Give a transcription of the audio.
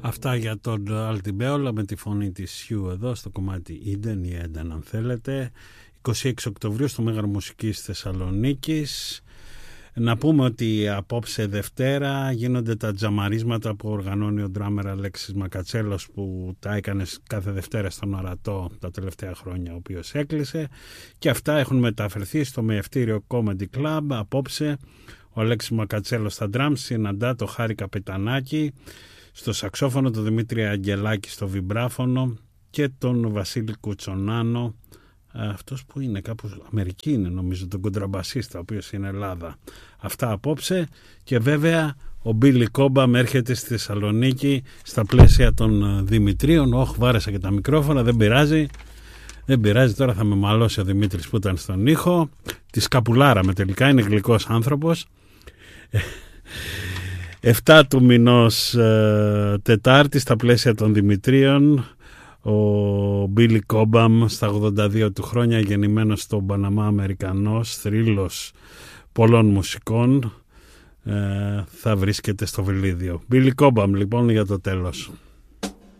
Αυτά για τον Αλτιμπέολα με τη φωνή της Σιου εδώ στο κομμάτι Eden ή Eden αν θέλετε. 26 Οκτωβρίου στο Μέγαρο Μουσικής Θεσσαλονίκης. Να πούμε ότι απόψε Δευτέρα γίνονται τα τζαμαρίσματα που οργανώνει ο ντράμερ Αλέξης Μακατσέλος, που τα έκανε κάθε Δευτέρα στον Ορατό τα τελευταία χρόνια, ο οποίος έκλεισε, και αυτά έχουν μεταφερθεί στο Μεευτήριο Comedy Club. Απόψε ο Αλέξης Μακατσέλος στα ντραμ συναντά το Χάρη Καπετανάκη στο σαξόφωνο, τον Δημήτρη Αγγελάκη στο βιμπράφωνο και τον Βασίλη Κουτσονάνο, αυτός που είναι κάπου Αμερική είναι νομίζω, τον κοντραμπασίστα, ο οποίος είναι Ελλάδα. Αυτά απόψε. Και βέβαια ο Μπίλι Κόμπαμ έρχεται στη Θεσσαλονίκη στα πλαίσια των Δημητρίων. Βάρεσα και τα μικρόφωνα, δεν πειράζει, τώρα θα με μαλώσει ο Δημήτρης που ήταν στον ήχο. Τη σκαπουλάραμε τελικά, είναι γλυκός άνθρωπος. 7 του μηνός Τετάρτη στα πλαίσια των Δημητρίων, ο Μπίλι Κόμπαμ στα 82 του χρόνια, γεννημένος στον Παναμά, Αμερικανός, θρύλος πολλών μουσικών, θα βρίσκεται στο Βελίδιο. Μπίλι Κόμπαμ λοιπόν για το τέλος.